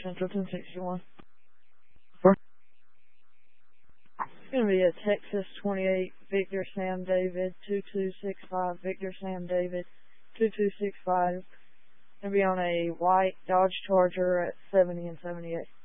Central 1061. Where? It's going to be a Texas 28 Victor Sam David 2265 Victor Sam David 2265. Going to be on a white Dodge Charger at 70 and 78.